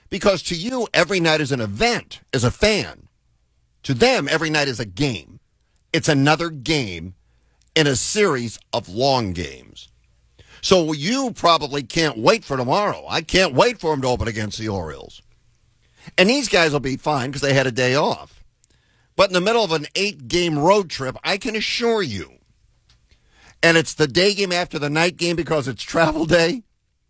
Because to you, every night is an event as a fan. To them, every night is a game. It's another game in a series of long games. So you probably can't wait for tomorrow. I can't wait for them to open against the Orioles. And these guys will be fine because they had a day off. But in the middle of an 8-game road trip, I can assure you, and it's the day game after the night game because it's travel day,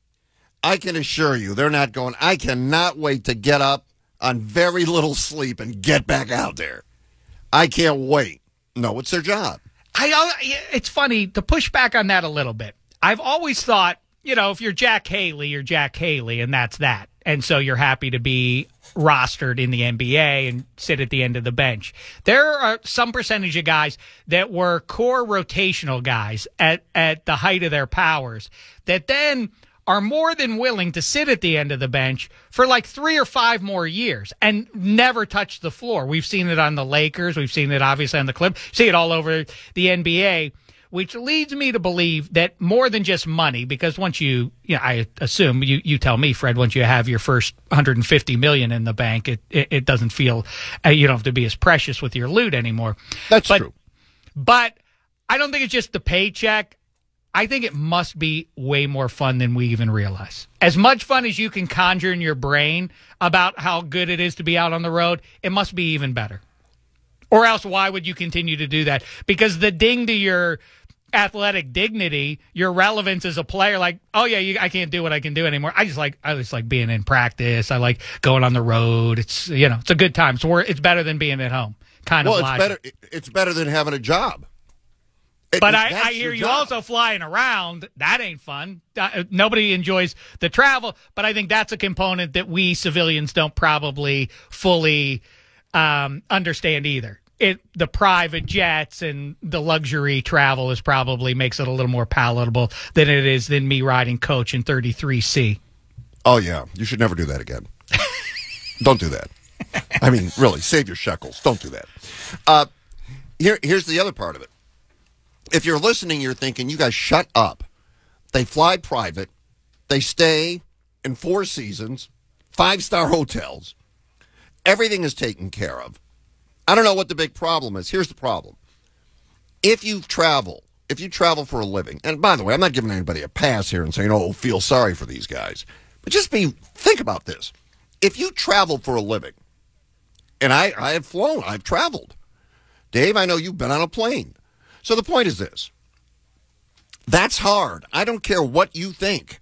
I can assure you they're not going, I cannot wait to get up on very little sleep and get back out there. I can't wait. No, it's their job. It's funny to push back on that a little bit. I've always thought, if you're Jack Haley, you're Jack Haley, and that's that. And so you're happy to be rostered in the NBA and sit at the end of the bench. There are some percentage of guys that were core rotational guys at the height of their powers that then are more than willing to sit at the end of the bench for like 3 or 5 more years and never touch the floor. We've seen it on the Lakers. We've seen it obviously on the Clippers. See it all over the NBA, which leads me to believe that more than just money, because once I assume you tell me, Fred, once you have your first $150 million in the bank, it doesn't feel, you don't have to be as precious with your loot anymore. That's true. But I don't think it's just the paycheck. I think it must be way more fun than we even realize. As much fun as you can conjure in your brain about how good it is to be out on the road, it must be even better. Or else why would you continue to do that? Because the ding to your athletic dignity, your relevance as a player, like, oh yeah, I can't do what I can do anymore. I just like being in practice. I like going on the road. It's it's a good time. It's better than being at home. It's better than having a job. But I hear you also flying around. That ain't fun. Nobody enjoys the travel, but I think that's a component that we civilians don't probably fully understand either. The private jets and the luxury travel probably makes it a little more palatable than me riding coach in 33C. Oh, yeah. You should never do that again. Don't do that. I mean, really, save your shekels. Don't do that. Here's the other part of it. If you're listening, you're thinking, you guys shut up. They fly private. They stay in 4 seasons, 5-star hotels. Everything is taken care of. I don't know what the big problem is. Here's the problem. If you travel for a living, and by the way, I'm not giving anybody a pass here and saying, feel sorry for these guys. But think about this. If you travel for a living, and I have flown, I've traveled. Dave, I know you've been on a plane. So the point is this. That's hard. I don't care what you think.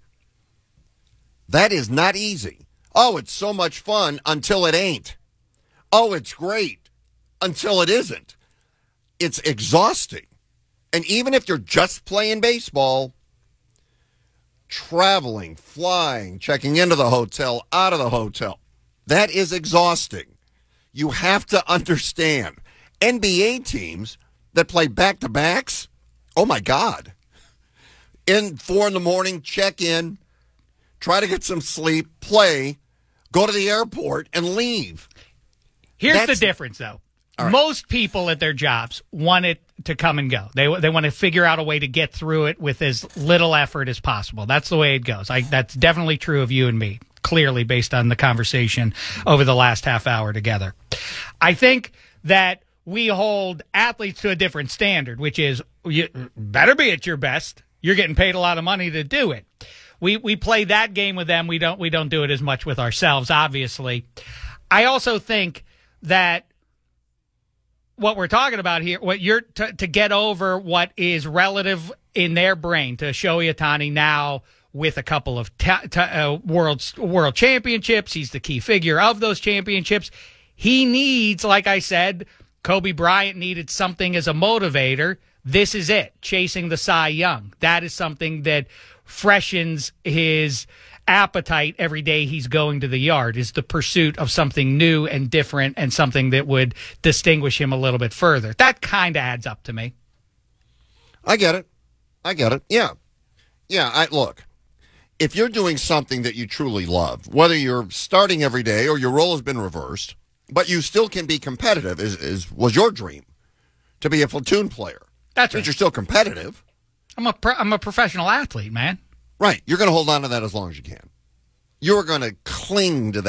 That is not easy. Oh, it's so much fun until it ain't. Oh, it's great until it isn't. It's exhausting. And even if you're just playing baseball, traveling, flying, checking into the hotel, out of the hotel, that is exhausting. You have to understand. NBA teams that play back-to-backs, oh, my God. In 4 in the morning, check in, try to get some sleep, play, go to the airport, and leave. Here's the difference, though. Right. Most people at their jobs want it to come and go. They want to figure out a way to get through it with as little effort as possible. That's the way it goes. That's definitely true of you and me, clearly, based on the conversation over the last half hour together. I think that we hold athletes to a different standard, which is you better be at your best. You're getting paid a lot of money to do it. We play that game with them. We don't do it as much with ourselves, obviously. I also think that what we're talking about here, what you're to get over what is relative in their brain to Shohei Ohtani now with a couple of world championships. He's the key figure of those championships. He needs, like I said, Kobe Bryant needed something as a motivator. This is it, chasing the Cy Young. That is something that freshens his appetite every day he's going to the yard, is the pursuit of something new and different and something that would distinguish him a little bit further. That kind of adds up to me. I get it. Yeah. Look, if you're doing something that you truly love, whether you're starting every day or your role has been reversed, but you still can be competitive, was your dream to be a platoon player. That's right. But you're still competitive. I'm a professional athlete, man. Right. You're going to hold on to that as long as you can. You're going to cling to that.